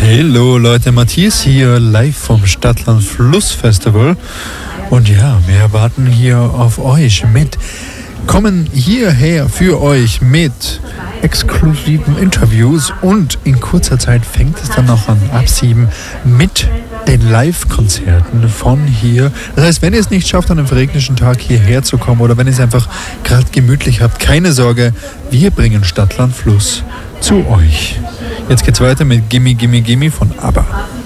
Hallo Leute, Matthias hier, live vom Stadtland Fluss Festival. Und ja, wir warten hier auf euch kommen hierher für euch mit exklusiven Interviews und in kurzer Zeit fängt es dann noch an, ab 7 mit den Live-Konzerten von hier. Das heißt, wenn ihr es nicht schafft, an einem verregneten Tag hierher zu kommen oder wenn ihr es einfach gerade gemütlich habt, keine Sorge, wir bringen Stadtland Fluss zu euch. Jetzt geht's weiter mit Gimme Gimme Gimme von ABBA.